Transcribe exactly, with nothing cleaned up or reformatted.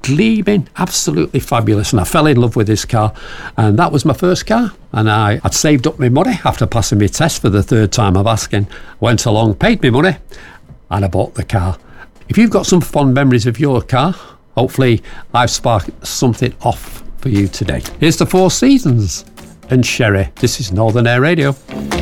gleaming, absolutely fabulous. And I fell in love with this car, and that was my first car. And I had saved up my money after passing my test for the third time of asking. Went along, paid me money, and I bought the car. If you've got some fond memories of your car, hopefully I've sparked something off for you today. Here's the Four Seasons and Sherry. This is Northern Air Radio.